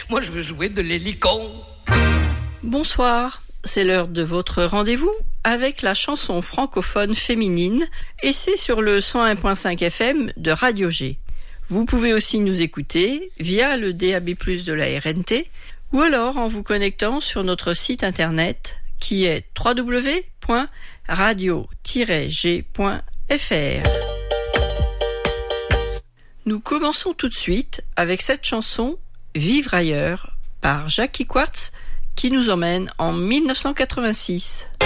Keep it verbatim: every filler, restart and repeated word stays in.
Moi, je veux jouer de l'hélicon. Bonsoir, c'est l'heure de votre rendez-vous avec la chanson francophone féminine et c'est sur le cent un virgule cinq F M de Radio G. Vous pouvez aussi nous écouter via le D A B plus, de la R N T ou alors en vous connectant sur notre site internet qui est w w w point radio tiret g point f r. Nous commençons tout de suite avec cette chanson Vivre ailleurs par Jackie Quartz qui nous emmène en mille neuf cent quatre-vingt-six.